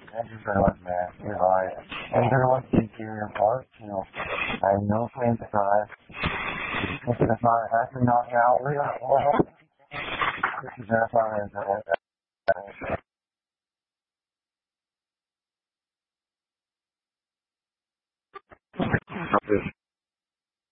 Thank you very much, man. Goodbye. And very much to your part. I have no plans to die. This is not actually not out. This is not